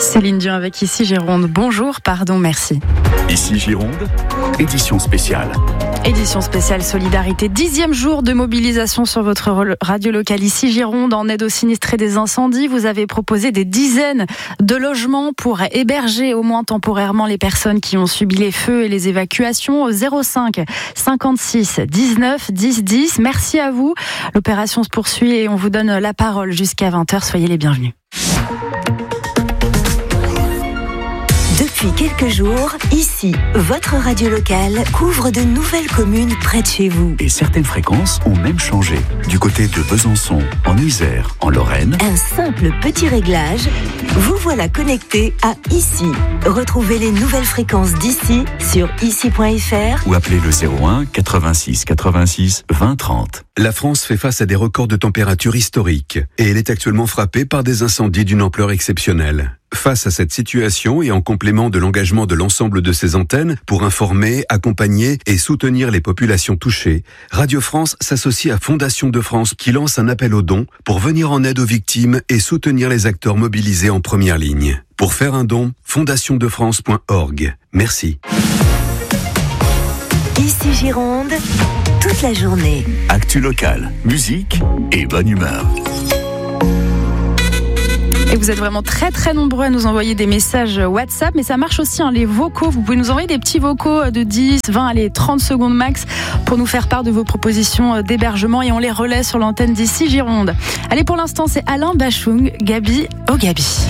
Céline Dion avec Ici Gironde. Bonjour, pardon, merci. Ici Gironde, édition spéciale. Édition spéciale Solidarité, 10e jour de mobilisation sur votre radio locale Ici Gironde en aide aux sinistrés des incendies. Vous avez proposé des dizaines de logements pour héberger au moins temporairement les personnes qui ont subi les feux et les évacuations au 05 56 19 10 10. Merci à vous. L'opération se poursuit et on vous donne la parole jusqu'à 20h. Soyez les bienvenus. Depuis quelques jours, ici, votre radio locale couvre de nouvelles communes près de chez vous. Et certaines fréquences ont même changé. Du côté de Besançon, en Isère, en Lorraine. Un simple petit réglage, vous voilà connecté à Ici. Retrouvez les nouvelles fréquences d'ici sur ici.fr Ou appelez le 01 86 86 20 30. La France fait face à des records de température historiques et elle est actuellement frappée par des incendies d'une ampleur exceptionnelle. Face à cette situation et en complément de l'engagement de l'ensemble de ses antennes pour informer, accompagner et soutenir les populations touchées, Radio France s'associe à Fondation de France qui lance un appel aux dons pour venir en aide aux victimes et soutenir les acteurs mobilisés en première ligne. Pour faire un don, fondationdefrance.org. Merci. Ici Gironde, toute la journée. Actu local, musique et bonne humeur. Et vous êtes vraiment très très nombreux à nous envoyer des messages WhatsApp, mais ça marche aussi, les vocaux. Vous pouvez nous envoyer des petits vocaux de 10, 20, 30 secondes max pour nous faire part de vos propositions d'hébergement et on les relaie sur l'antenne d'Ici Gironde. Allez, pour l'instant, c'est Alain Bachung, Gabi au Gabi.